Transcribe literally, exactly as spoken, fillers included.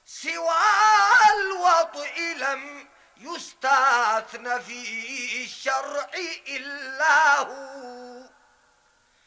سوى الوطء لم يستثن في الشرع إلا هو.